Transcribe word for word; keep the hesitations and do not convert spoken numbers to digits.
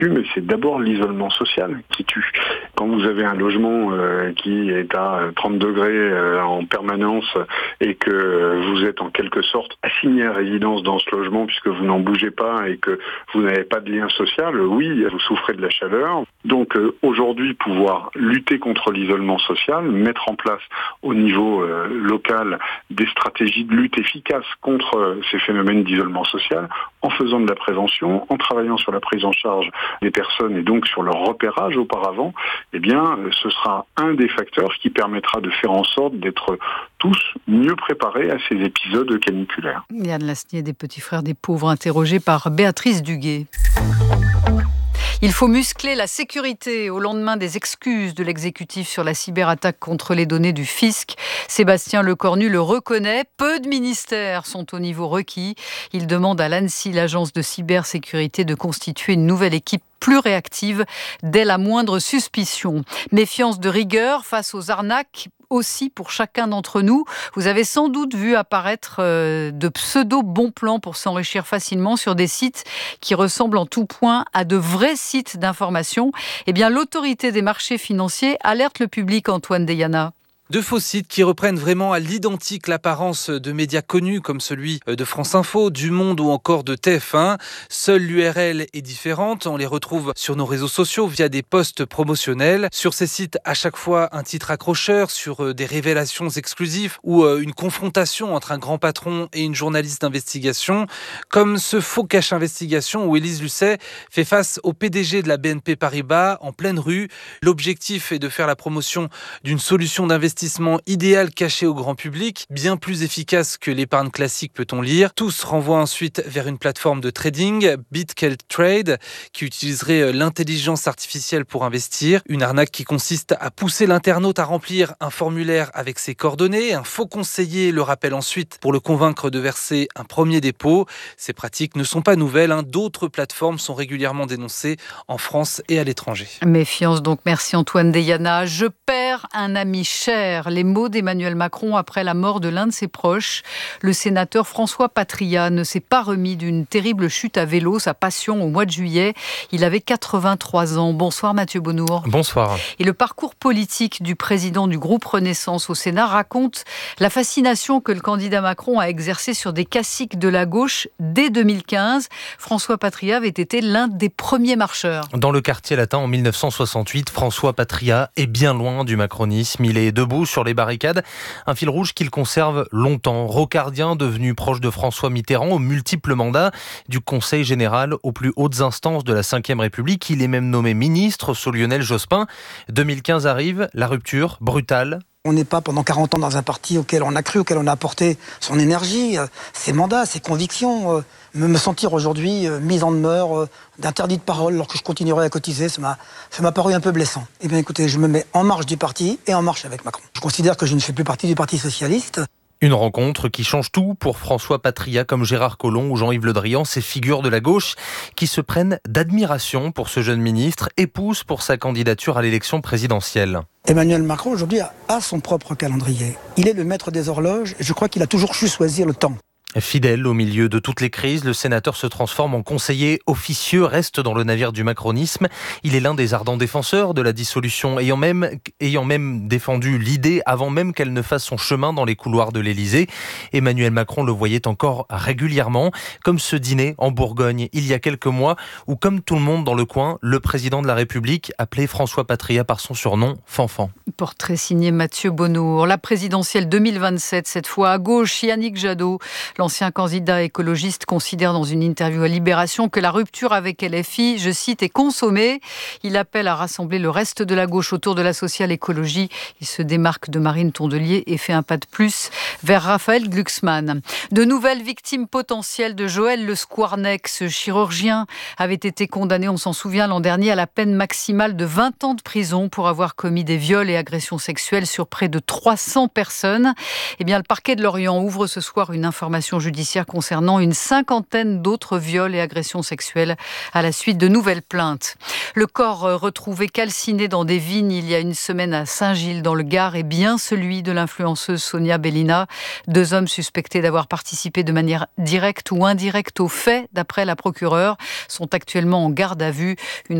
mais c'est d'abord l'isolement social qui tue. Quand vous avez un logement euh, qui est à trente degrés euh, en permanence et que vous êtes en quelque sorte assigné à résidence dans ce logement puisque vous n'en bougez pas et que vous n'avez pas de lien social, oui, vous souffrez de la chaleur. Donc euh, aujourd'hui, pouvoir lutter contre l'isolement social, mettre en place au niveau euh, local des stratégies de lutte efficaces contre euh, ces phénomènes d'isolement social, en faisant de la prévention, en travaillant sur la prise en charge des personnes et donc sur leur repérage auparavant, eh bien, ce sera un des facteurs qui permettra de faire en sorte d'être tous mieux préparés à ces épisodes caniculaires. Yann Lasnier des Petits Frères des Pauvres, interrogé par Béatrice Duguet. Il faut muscler la sécurité au lendemain des excuses de l'exécutif sur la cyberattaque contre les données du fisc. Sébastien Lecornu le reconnaît, peu de ministères sont au niveau requis. Il demande à l'ANSSI, l'agence de cybersécurité, de constituer une nouvelle équipe plus réactive dès la moindre suspicion. Méfiance de rigueur face aux arnaques aussi pour chacun d'entre nous. Vous avez sans doute vu apparaître euh, de pseudo-bons plans pour s'enrichir facilement sur des sites qui ressemblent en tout point à de vrais sites d'information. Eh bien, l'autorité des marchés financiers alerte le public, Antoine Deyana. De faux sites qui reprennent vraiment à l'identique l'apparence de médias connus comme celui de France Info, du Monde ou encore de T F un. Seule l'U R L est différente. On les retrouve sur nos réseaux sociaux via des posts promotionnels. Sur ces sites, à chaque fois, un titre accrocheur sur des révélations exclusives ou une confrontation entre un grand patron et une journaliste d'investigation. Comme ce faux cache investigation où Élise Lucet fait face au P D G de la B N P Paribas en pleine rue. L'objectif est de faire la promotion d'une solution d'investissement idéal caché au grand public, bien plus efficace que l'épargne classique, peut-on lire. Tous renvoient ensuite vers une plateforme de trading, BitKelTrade, qui utiliserait l'intelligence artificielle pour investir. Une arnaque qui consiste à pousser l'internaute à remplir un formulaire avec ses coordonnées. Un faux conseiller le rappelle ensuite pour le convaincre de verser un premier dépôt. Ces pratiques ne sont pas nouvelles. Hein. D'autres plateformes sont régulièrement dénoncées en France et à l'étranger. Méfiance donc. Merci Antoine Deyana. Je perds un ami cher. Les mots d'Emmanuel Macron après la mort de l'un de ses proches. Le sénateur François Patriat ne s'est pas remis d'une terrible chute à vélo, sa passion au mois de juillet. Il avait quatre-vingt-trois ans. Bonsoir Mathieu Bonnour. Bonsoir. Et le parcours politique du président du groupe Renaissance au Sénat raconte la fascination que le candidat Macron a exercée sur des classiques de la gauche dès deux mille quinze. François Patriat avait été l'un des premiers marcheurs. Dans le quartier latin en mille neuf cent soixante-huit, François Patriat est bien loin du macronisme. Il est debout sur les barricades, un fil rouge qu'il conserve longtemps. Rocardien, devenu proche de François Mitterrand aux multiples mandats, du Conseil général aux plus hautes instances de la cinquième République. Il est même nommé ministre sous Lionel Jospin. deux mille quinze arrive, la rupture brutale. On n'est pas pendant quarante ans dans un parti auquel on a cru, auquel on a apporté son énergie, ses mandats, ses convictions. Me sentir aujourd'hui mis en demeure, d'interdit de parole alors que je continuerai à cotiser, ça m'a, ça m'a paru un peu blessant. Eh bien écoutez, je me mets en marche du parti et en marche avec Macron. Je considère que je ne fais plus partie du Parti socialiste. Une rencontre qui change tout pour François Patriat comme Gérard Collomb ou Jean-Yves Le Drian, ces figures de la gauche qui se prennent d'admiration pour ce jeune ministre et poussent pour sa candidature à l'élection présidentielle. Emmanuel Macron aujourd'hui a, a son propre calendrier. Il est le maître des horloges et je crois qu'il a toujours su choisir le temps. Fidèle au milieu de toutes les crises, le sénateur se transforme en conseiller officieux, reste dans le navire du macronisme. Il est l'un des ardents défenseurs de la dissolution, ayant même, ayant même défendu l'idée avant même qu'elle ne fasse son chemin dans les couloirs de l'Élysée. Emmanuel Macron le voyait encore régulièrement, comme ce dîner en Bourgogne il y a quelques mois, où comme tout le monde dans le coin, le président de la République appelait François Patriat par son surnom Fanfan. Portrait signé Mathieu Bonnour. La présidentielle deux mille vingt-sept, cette fois à gauche, Yannick Jadot. L'ancien candidat écologiste considère dans une interview à Libération que la rupture avec L F I, je cite, est consommée. Il appelle à rassembler le reste de la gauche autour de la social-écologie. Il se démarque de Marine Tondelier et fait un pas de plus vers Raphaël Glucksmann. De nouvelles victimes potentielles de Joël Le Squarnec. Ce chirurgien avait été condamné, on s'en souvient, l'an dernier à la peine maximale de vingt ans de prison pour avoir commis des viols et agressions sexuelles sur près de trois cents personnes. Eh bien, le parquet de Lorient ouvre ce soir une information judiciaire concernant une cinquantaine d'autres viols et agressions sexuelles à la suite de nouvelles plaintes. Le corps retrouvé calciné dans des vignes il y a une semaine à Saint-Gilles dans le Gard est bien celui de l'influenceuse Sonia Bellina. Deux hommes suspectés d'avoir participé de manière directe ou indirecte aux faits, d'après la procureure, sont actuellement en garde à vue. Une